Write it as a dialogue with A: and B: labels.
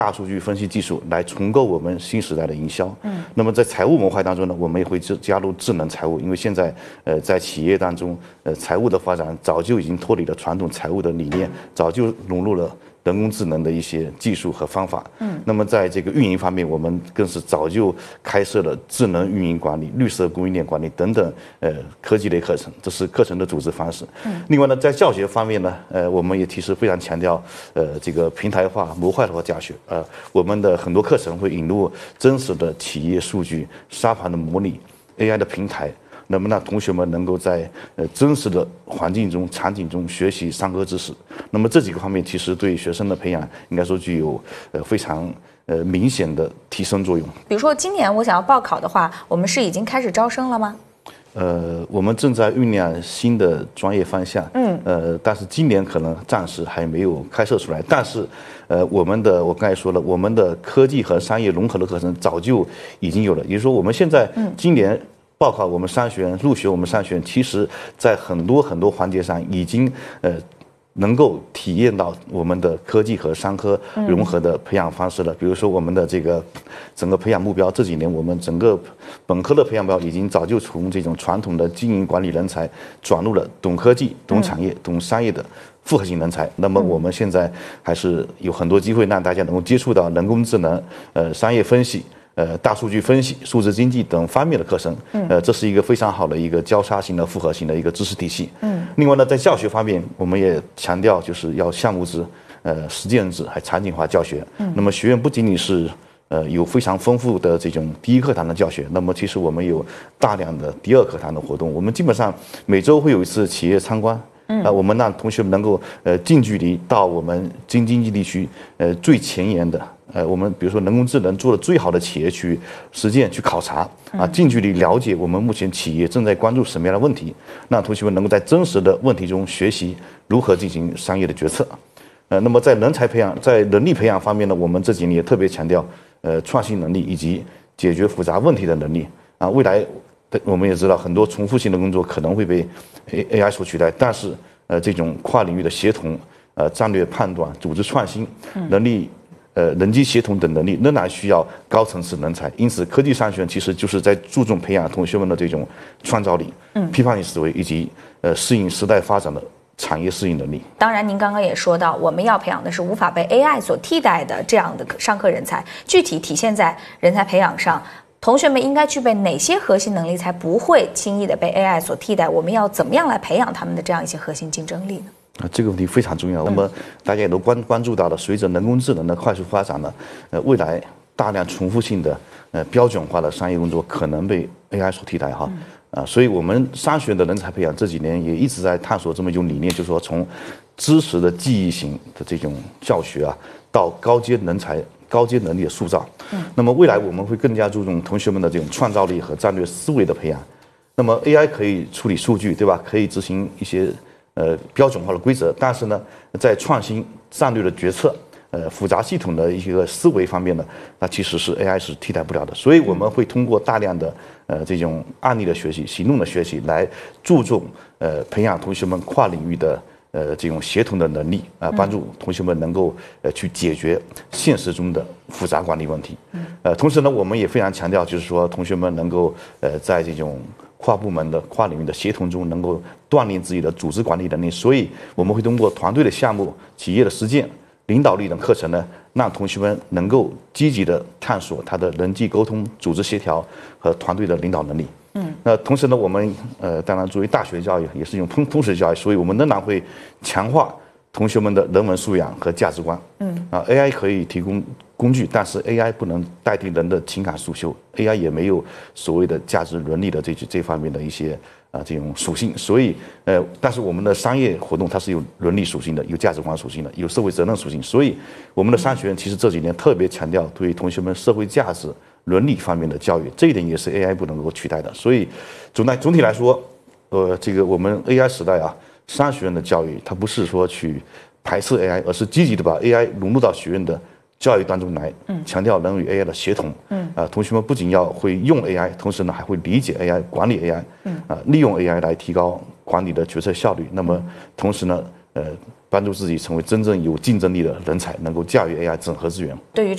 A: 大数据分析技术来重构我们新时代的营销。那么在财务模块当中呢，我们也会加入智能财务，因为现在在企业当中，财务的发展早就已经脱离了传统财务的理念，早就融入了人工智能的一些技术和方法。那么在这个运营方面，我们更是早就开设了智能运营管理、绿色供应链管理等等科技类课程，这是课程的组织方式。另外呢，在教学方面呢，我们也其实非常强调这个平台化、模块化教学。我们的很多课程会引入真实的企业数据、沙盘的模拟、AI 的平台。那么让同学们能够在真实的环境中、场景中学习商科知识。那么这几个方面其实对学生的培养应该说具有非常明显的提升作用。
B: 比如说今年我想要报考的话，我们是已经开始招生了吗？
A: 我们正在酝酿新的专业方向，但是今年可能暂时还没有开设出来。但是，我刚才说了，我们的科技和商业融合的课程早就已经有了。也就是说，我们现在今年报考我们商学院、入学我们商学院，其实在很多环节上已经能够体验到我们的科技和商科融合的培养方式了。比如说我们的这个整个培养目标，这几年我们整个本科的培养目标已经早就从这种传统的经营管理人才转入了懂科技、懂产业、懂商业的复合型人才。那么我们现在还是有很多机会让大家能够接触到人工智能、商业分析、大数据分析、数字经济等方面的课程。这是一个非常好的一个交叉型的复合型的一个知识体系。另外呢，在教学方面，我们也强调就是要项目制、实践制，还场景化教学。那么学院不仅仅是有非常丰富的这种第一课堂的教学，那么其实我们有大量的第二课堂的活动。我们基本上每周会有一次企业参观。我们让同学们能够近距离到我们京津冀地区最前沿的我们比如说人工智能做的最好的企业去实践、去考察近距离了解我们目前企业正在关注什么样的问题，让同学们能够在真实的问题中学习如何进行商业的决策。那么在人才培养、在能力培养方面呢，我们这几年也特别强调创新能力以及解决复杂问题的能力未来我们也知道很多重复性的工作可能会被 AI 所取代，但是这种跨领域的协同、战略判断、组织创新能力、人机协同等能力仍然需要高层次人才。因此，科技商学院其实就是在注重培养同学们的这种创造力、批判性思维以及适应时代发展的产业适应能力。
B: 当然，您刚刚也说到，我们要培养的是无法被 AI 所替代的这样的商科人才，具体体现在人才培养上。同学们应该具备哪些核心能力，才不会轻易的被 AI 所替代？我们要怎么样来培养他们的这样一些核心竞争力呢？
A: 这个问题非常重要。那么大家也都关注到了，随着人工智能的快速发展呢，未来大量重复性的标准化的商业工作可能被 AI 所替代所以我们商学院的人才培养这几年也一直在探索这么一种理念，就是说从知识的记忆型的这种教学到高阶人才、高阶能力的塑造。那么未来我们会更加注重同学们的这种创造力和战略思维的培养。那么 AI 可以处理数据，对吧？可以执行一些标准化的规则，但是呢，在创新、战略的决策、复杂系统的一个思维方面呢，那其实是 AI 是替代不了的。所以我们会通过大量的这种案例的学习、行动的学习，来注重培养同学们跨领域的这种协同的能力帮助同学们能够去解决现实中的复杂管理问题。同时呢，我们也非常强调，就是说同学们能够在这种跨部门的、跨领域的协同中，能够锻炼自己的组织管理能力。所以我们会通过团队的项目、企业的实践、领导力等课程呢，让同学们能够积极的探索他的人际沟通、组织协调和团队的领导能力。那同时呢，我们当然作为大学教育也是一种通识教育，所以我们仍然会强化同学们的人文素养和价值观。AI 可以提供工具，但是 AI 不能代替人的情感诉求 ，AI 也没有所谓的价值伦理的这方面的一些这种属性。所以但是我们的商业活动它是有伦理属性的，有价值观属性的，有社会责任属性。所以我们的商学院其实这几年特别强调对同学们社会价值、伦理方面的教育，这一点也是 AI 不能够取代的。所以总体来说，这个我们 AI 时代商学院的教育它不是说去排斥 AI， 而是积极的把 AI 融入到学院的教育当中来，强调人与 AI 的协同。同学们不仅要会用 AI， 同时呢还会理解 AI、管理 AI，利用 AI 来提高管理的决策效率。那么同时呢，帮助自己成为真正有竞争力的人才，能够驾驭 AI 整合资源。
B: 对于